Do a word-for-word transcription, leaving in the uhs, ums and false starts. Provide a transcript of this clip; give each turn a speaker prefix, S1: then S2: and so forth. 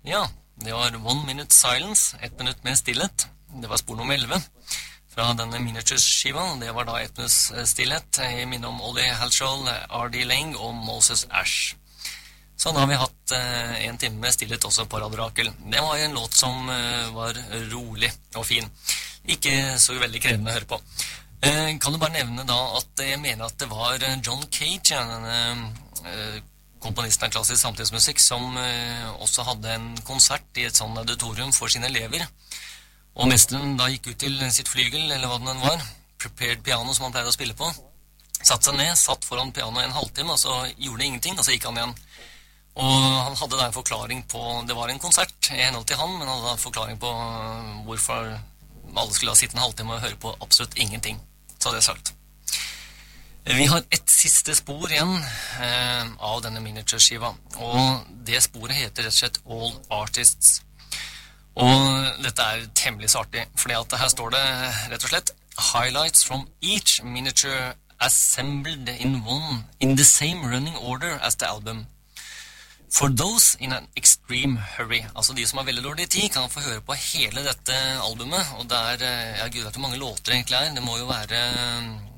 S1: Ja, det var One Minute Silence, ett minutt med stillhet. Det var spor nummer elleve fra denne Miniatures-skiva. Det var da ett minutts stillhet i minne om Ollie Halshaw, R D Lang og Moses Ash. Så da har vi hatt eh, en time med stillhet også på Radio Rakel. Det var en låt som eh, var rolig og fin. Ikke så veldig krevende å høre på. Eh, kan du bare nevne da at jeg mener at det var John Cage, denne eh, komponisten av klassisk samtidsmusikk, som eh, også hadde en konsert i et sånn auditorium for sine elever. Og mesteren da gikk ut til sitt flygel, eller hva den var, prepared piano som han pleide å spille på, satt seg ned, satt foran pianoet en halvtime, og så gjorde ingenting, og så gikk han igjen. Og han hadde da en forklaring på, det var en konsert i henhold til han, men han hadde en forklaring på hvorfor alle skulle ha sitte en halvtime og høre på absolutt ingenting, så hadde jeg sagt. Vi har et siste spor igjen eh, av denne Miniature-skiva, og det sporet heter rett og slett All Artists. Og dette er temmelig så artig, fordi at her står det rett og slett Highlights from each miniature assembled in one, in the same running order as the album. For those in an extreme hurry. Altså de som har veldig dårlig tid kan få høre på hele dette albumet, og det er, jeg gud vet hvor mange låter egentlig er, det må jo være